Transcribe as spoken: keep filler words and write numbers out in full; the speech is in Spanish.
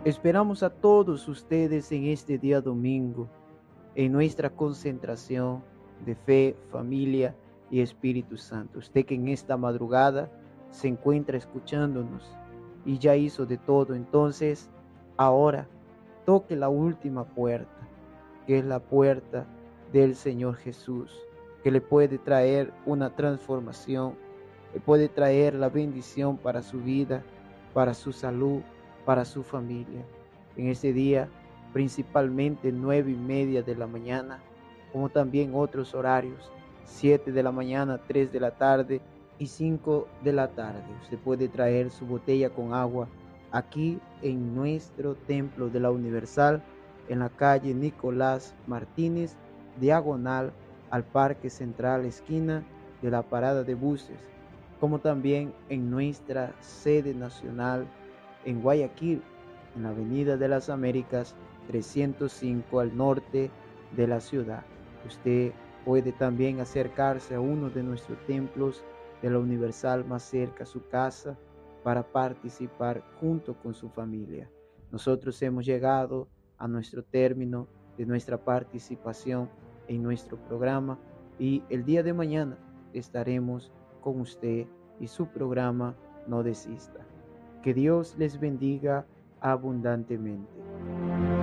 Esperamos a todos ustedes en este día domingo, en nuestra concentración de fe, familia y Espíritu Santo. Usted que en esta madrugada se encuentra escuchándonos y ya hizo de todo, entonces ahora toque la última puerta, que es la puerta del Señor Jesús, que le puede traer una transformación, le puede traer la bendición para su vida, para su salud, para su familia. En este día, principalmente nueve y media de la mañana, como también otros horarios, siete de la mañana, tres de la tarde y cinco de la tarde. Usted puede traer su botella con agua aquí en nuestro templo de la Universal, en la calle Nicolás Martínez, diagonal al Parque Central, esquina de la parada de buses, como también en nuestra sede nacional en Guayaquil, en la Avenida de las Américas trescientos cinco al norte de la ciudad. Usted puede también acercarse a uno de nuestros templos de la Universal más cerca a su casa para participar junto con su familia. Nosotros hemos llegado a nuestro término de nuestra participación en nuestro programa y el día de mañana estaremos con usted y su programa No Desista. Que Dios les bendiga abundantemente.